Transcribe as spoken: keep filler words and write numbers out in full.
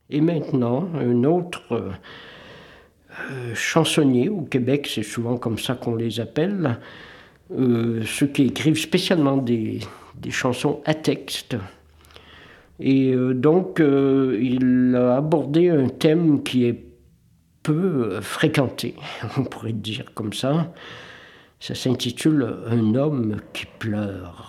Et maintenant, un autre euh, chansonnier, au Québec, c'est souvent comme ça qu'on les appelle, euh, ceux qui écrivent spécialement des, des chansons à texte. Et euh, donc, euh, il a abordé un thème qui est peu fréquenté, on pourrait dire comme ça. Ça s'intitule « Un homme qui pleure ».